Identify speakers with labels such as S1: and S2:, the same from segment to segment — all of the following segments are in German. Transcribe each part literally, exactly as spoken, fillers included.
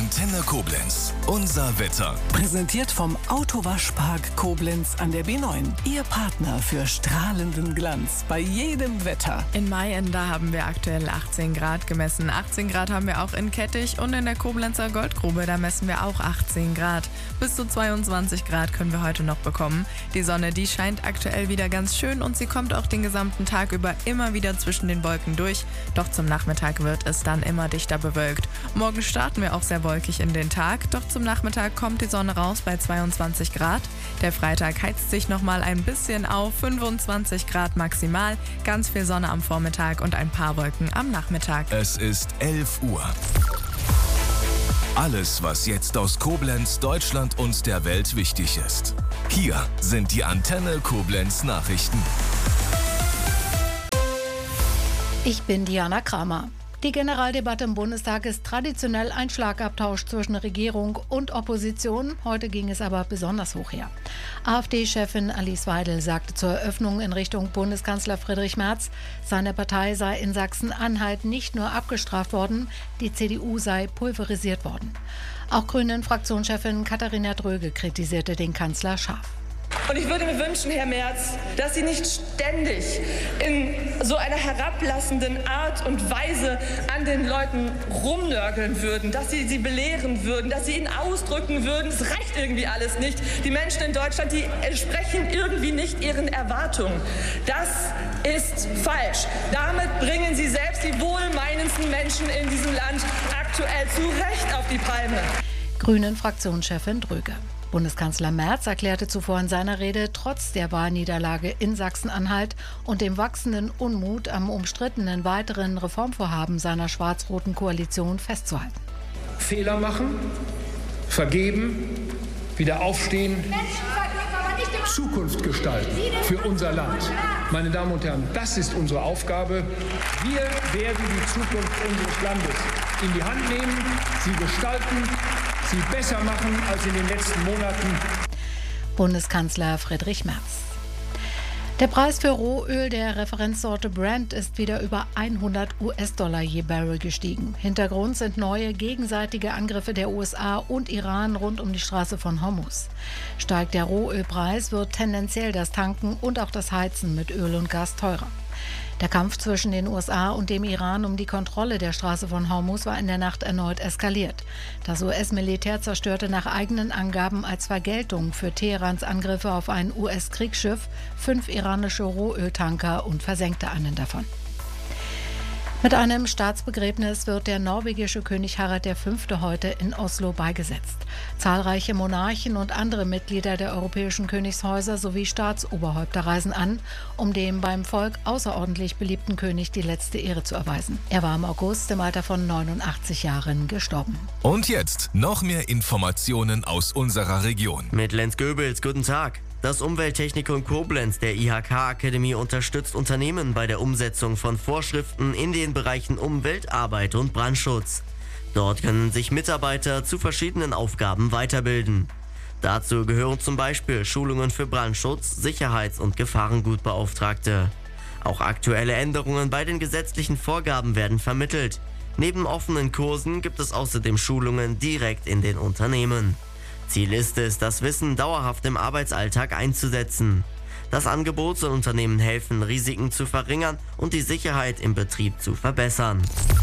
S1: Antenne Koblenz. Unser Wetter.
S2: Präsentiert vom Autowaschpark Koblenz an der B neun. Ihr Partner für strahlenden Glanz bei jedem Wetter.
S3: In Mayen, da haben wir aktuell achtzehn Grad gemessen. achtzehn Grad haben wir auch in Kettich und in der Koblenzer Goldgrube, da messen wir auch achtzehn Grad. Bis zu zweiundzwanzig Grad können wir heute noch bekommen. Die Sonne, die scheint aktuell wieder ganz schön und sie kommt auch den gesamten Tag über immer wieder zwischen den Wolken durch. Doch zum Nachmittag wird es dann immer dichter bewölkt. Morgen starten wir auch sehr wolkig in den Tag, doch zum Nachmittag kommt die Sonne raus bei zweiundzwanzig Grad. Der Freitag heizt sich nochmal ein bisschen auf, fünfundzwanzig Grad maximal, ganz viel Sonne am Vormittag und ein paar Wolken am Nachmittag.
S1: Es ist elf Uhr. Alles, was jetzt aus Koblenz, Deutschland und der Welt wichtig ist. Hier sind die Antenne Koblenz Nachrichten.
S4: Ich bin Diana Kramer. Die Generaldebatte im Bundestag ist traditionell ein Schlagabtausch zwischen Regierung und Opposition. Heute ging es aber besonders hoch her. AfD-Chefin Alice Weidel sagte zur Eröffnung in Richtung Bundeskanzler Friedrich Merz, seine Partei sei in Sachsen-Anhalt nicht nur abgestraft worden, die C D U sei pulverisiert worden. Auch Grünen-Fraktionschefin Katharina Dröge kritisierte den Kanzler scharf.
S5: Und ich würde mir wünschen, Herr Merz, dass Sie nicht ständig in so einer herablassenden Art und Weise an den Leuten rumnörgeln würden, dass Sie sie belehren würden, dass Sie ihnen ausdrücken würden, es reicht irgendwie alles nicht. Die Menschen in Deutschland, die entsprechen irgendwie nicht ihren Erwartungen. Das ist falsch. Damit bringen Sie selbst die wohlmeinendsten Menschen in diesem Land aktuell zu Recht auf die Palme.
S4: Grünen-Fraktionschefin Dröge. Bundeskanzler Merz erklärte zuvor in seiner Rede, trotz der Wahlniederlage in Sachsen-Anhalt und dem wachsenden Unmut am umstrittenen weiteren Reformvorhaben seiner schwarz-roten Koalition festzuhalten.
S6: Fehler machen, vergeben, wieder aufstehen, Zukunft gestalten für unser Land. Meine Damen und Herren, das ist unsere Aufgabe. Wir werden die Zukunft unseres Landes in die Hand nehmen, sie gestalten, sie besser machen als in den letzten Monaten.
S4: Bundeskanzler Friedrich Merz. Der Preis für Rohöl der Referenzsorte Brent ist wieder über hundert US-Dollar je Barrel gestiegen. Hintergrund sind neue gegenseitige Angriffe der U S A und Iran rund um die Straße von Hormuz. Steigt der Rohölpreis, wird tendenziell das Tanken und auch das Heizen mit Öl und Gas teurer. Der Kampf zwischen den U S A und dem Iran um die Kontrolle der Straße von Hormuz war in der Nacht erneut eskaliert. Das U S-Militär zerstörte nach eigenen Angaben als Vergeltung für Teherans Angriffe auf ein U S-Kriegsschiff fünf iranische Rohöltanker und versenkte einen davon. Mit einem Staatsbegräbnis wird der norwegische König Harald der Fünfte heute in Oslo beigesetzt. Zahlreiche Monarchen und andere Mitglieder der europäischen Königshäuser sowie Staatsoberhäupter reisen an, um dem beim Volk außerordentlich beliebten König die letzte Ehre zu erweisen. Er war im August im Alter von neunundachtzig Jahren gestorben.
S1: Und jetzt noch mehr Informationen aus unserer Region.
S7: Mit Lenz Goebels, guten Tag. Das Umwelttechnikum Koblenz der I H K-Akademie unterstützt Unternehmen bei der Umsetzung von Vorschriften in den Bereichen Umwelt, Arbeit und Brandschutz. Dort können sich Mitarbeiter zu verschiedenen Aufgaben weiterbilden. Dazu gehören zum Beispiel Schulungen für Brandschutz, Sicherheits- und Gefahrengutbeauftragte. Auch aktuelle Änderungen bei den gesetzlichen Vorgaben werden vermittelt. Neben offenen Kursen gibt es außerdem Schulungen direkt in den Unternehmen. Ziel ist es, das Wissen dauerhaft im Arbeitsalltag einzusetzen. Das Angebot soll Unternehmen helfen, Risiken zu verringern und die Sicherheit im Betrieb zu verbessern.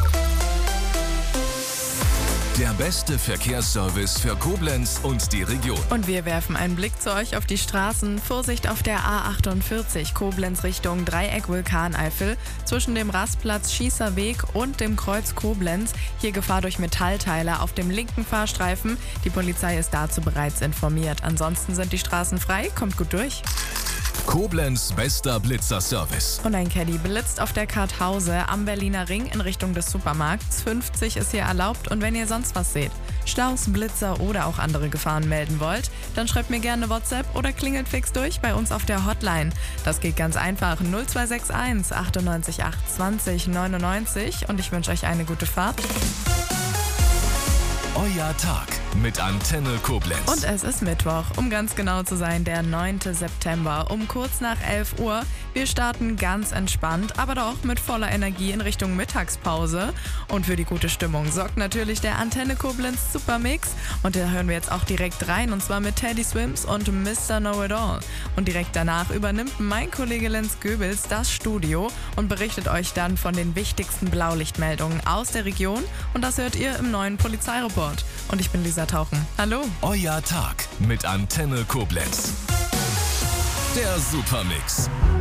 S1: Der beste Verkehrsservice für Koblenz und die Region.
S3: Und wir werfen einen Blick zu euch auf die Straßen. Vorsicht auf der A achtundvierzig, Koblenz Richtung Dreieck Vulkaneifel, zwischen dem Rastplatz Schießer Weg und dem Kreuz Koblenz. Hier Gefahr durch Metallteile auf dem linken Fahrstreifen. Die Polizei ist dazu bereits informiert. Ansonsten sind die Straßen frei. Kommt gut durch.
S1: Koblenz bester Blitzerservice.
S3: Und ein Caddy blitzt auf der Karthause am Berliner Ring in Richtung des Supermarkts. fünfzig ist hier erlaubt und wenn ihr sonst was seht, Staus, Blitzer oder auch andere Gefahren melden wollt, dann schreibt mir gerne WhatsApp oder klingelt fix durch bei uns auf der Hotline. Das geht ganz einfach null zwei sechs eins achtundneunzig acht zwanzig neunundneunzig und ich wünsche euch eine gute Fahrt.
S1: Euer Tag mit Antenne Koblenz.
S3: Und es ist Mittwoch, um ganz genau zu sein, der neunte September, um kurz nach elf Uhr. Wir starten ganz entspannt, aber doch mit voller Energie in Richtung Mittagspause. Und für die gute Stimmung sorgt natürlich der Antenne Koblenz Supermix. Und da hören wir jetzt auch direkt rein, und zwar mit Teddy Swims und Mister Know-It-All. Und direkt danach übernimmt mein Kollege Lenz Goebels das Studio und berichtet euch dann von den wichtigsten Blaulichtmeldungen aus der Region. Und das hört ihr im neuen Polizeireport. Und ich bin Lisa Tauchen. Hallo.
S1: Euer Tag mit Antenne Koblenz. Der Supermix.